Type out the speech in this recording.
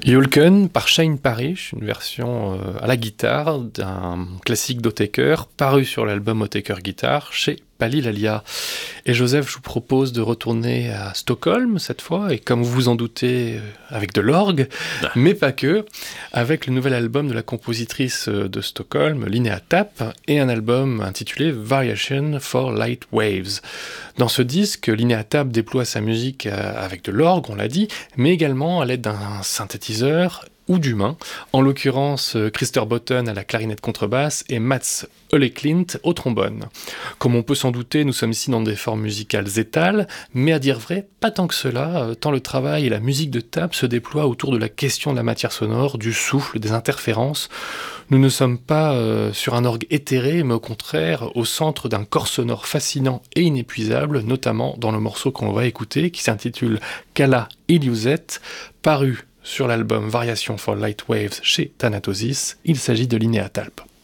Yulken par Shane Parrish, une version à la guitare d'un classique d'Otaker paru sur l'album Otaker Guitar chez Pali Lalia. Et Joseph, je vous propose de retourner à Stockholm cette fois, et comme vous vous en doutez, avec de l'orgue, mais pas que, avec le nouvel album de la compositrice de Stockholm, Linnea Tapp, et un album intitulé Variation for Light Waves. Dans ce disque, Linnea Tapp déploie sa musique avec de l'orgue, on l'a dit, mais également à l'aide d'un synthétiseur ou d'humains, en l'occurrence Christer Botten à la clarinette contrebasse et Mats Ölleklint au trombone. Comme on peut s'en douter, nous sommes ici dans des formes musicales étales, mais à dire vrai, pas tant que cela, tant le travail et la musique de Tapp se déploient autour de la question de la matière sonore, du souffle, des interférences. Nous ne sommes pas sur un orgue éthéré, mais au contraire au centre d'un corps sonore fascinant et inépuisable, notamment dans le morceau qu'on va écouter, qui s'intitule Kala Illuset, paru sur l'album Variation for Light Waves chez Thanatosis. Il s'agit de Linnea Tapp.